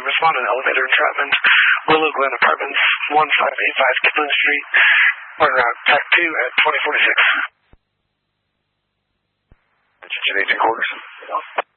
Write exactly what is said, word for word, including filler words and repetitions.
respond to elevator entrapment. Willow Glen Apartments, one five eight five Kipling Street. We're en route, T A C two at twenty forty-six. Attention eighteen quarters.